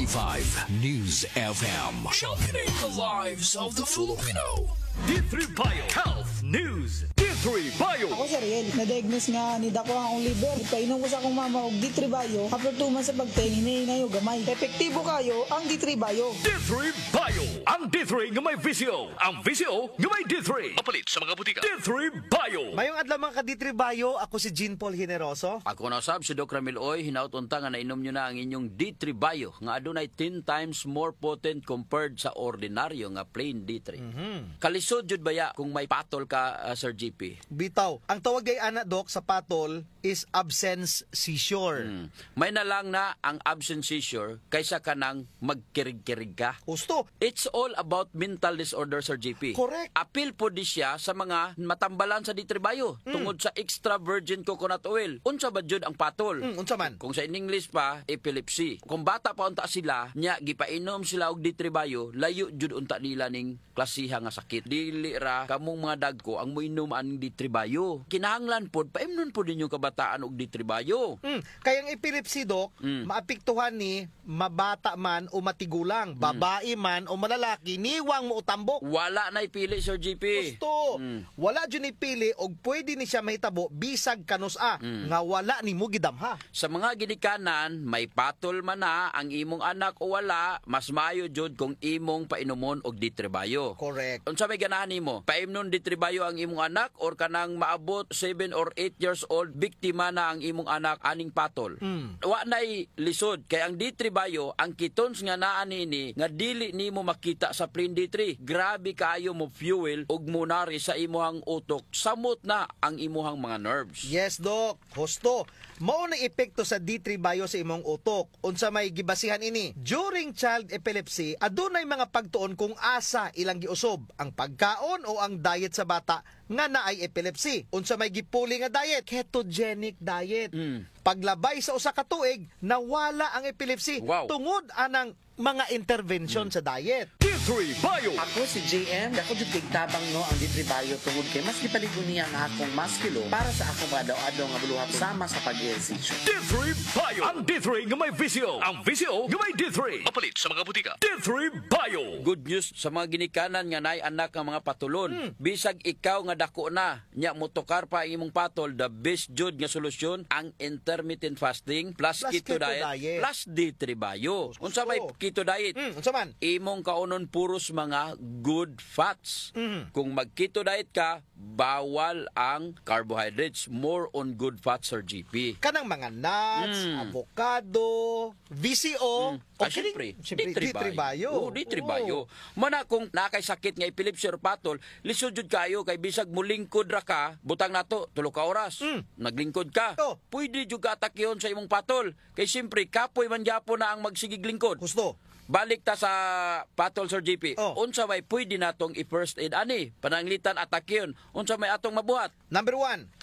95 News FM. Championing the lives of the Filipino. D3 Bio Health News. D3 Bio. Ako si Ariel, na-diagnose nga ni dako ang liver. Painom ko sa akong mama og D3 Bio. After 2 months sa pagtayin, hinayo gamay. Epektibo kayo ang D3 Bio. D3 Bio. Ang D3 nga may visyo. Ang visyo nga may D3. Mapalit sa mga butika. D3 Bio. Mayong adlaw mga ka-D3 Bio, ako si Jean Paul Generoso. Ako na sab si Doc Ramil Oy, hinautunta nga nainom nyo na ang inyong D3 Bio nga adunay 10 times more potent compared sa ordinaryo nga plain D3. Kalisod jud baya kung may patol ka, Sir GP? Bitaw, ang tawag ay ana Doc sa patol is absence seizure. May na lang na ang absence seizure kaysa ka nang magkirig-kirig ka. Gusto. It's all about mental disorder, Sir GP. Correct. Appeal po di siya sa mga matambalan sa D3 Bio tungod sa extra virgin coconut oil. Unsa ba jud ang patol? Unsa man? Kung sa English pa, epilepsy. Kung bata pa unta sila, nya gipainom sila og D3 Bio, layo jud unta nila ning klasiha nga sakit. Dili ra kamong mga dagko ang moinom aning D3 Bio. Kinahanglan pod paimnon pod ninyo kabataan og D3 Bio. Kaya ang epilepsy, Doc, maapektuhan ni mabata man o matigulang, babae man o malalaki, niwang mo utambok. Wala na ipili, Sir GP. Gusto. Wala dyan ipili og pwede ni siya mahitabo bisag kanusa nga wala ni mo gidamha. Sa mga ginikanan, may patol man na ang imong anak o wala, mas maayo jud kung imong painumon og D3 Bio. Correct. Unsa may ganahan nimo? Paimnon D3 Bio ang imong anak or kanang maabot 7 or 8 years old, biktima na ang imong anak aning patol. Wa nay lisod kay ang D3 Bio, ang ketones nga naa nini nga dili nimo makita sa plain D3. Grabe kaayo mo fuel og munari sa imuhang utok. Samot na ang imuhang mga nerves. Yes, Doc. Husto. Mao na epekto sa D3 Bio sa imong utok. Unsa may gibasihan ini? During child epilepsy, adunay mga pagtuon kung asa ilang giusob, ang pagkaon o ang diet sa bata nga naay epilepsy. Unsa may gipuli nga diet? Ketogenic diet. Paglabay sa usa ka tuig, nawala ang epilepsy tungod anang mga intervention sa diet. D3 Bio. Ako si JM, ako jud kay tabang no ang D3 Bio tungod kay mas gipaligon niya ang akong maskilo para sa akong mga daw-adaw nga buluhat sama sa pag-ehersisyo. D3 Bio. Ang D3 nga may visyo. Ang visyo nga may D3. Mapalit sa mga butika. D3 Bio. Good news sa mga ginikanan nga naay anak nga mga patulon. Bisag ikaw nga dako na, nya motokar pa ang imong patol, the best jud nga solusyon ang intermittent fasting plus keto diet plus D3 Bio. Unsa may keto diet? Unsa man? Imong kaunon puros mga good fats. Kung mag-keto diet ka, bawal ang carbohydrates, more on good fats, Sir GP. Kanang mga nuts, avocado, VCO, Siyempre, D3 Bio. D3 Bio. Mana kung nakay sakit nga epilepsy or patol, lisod jud kayo kay bisag mulingkod ra ka, butang nato 3 ka oras. Naglingkod ka. Pwede jud ka atakyon sa imong patol. Kay siyempre kapoy man gyapon na ang magsigig lingkod. Gusto. Balik ta sa patol, Sir GP. Unsa may pwede natong i-first aid ani? Pananglitan atakyon. Unsa may atong mabuhat? Number 1,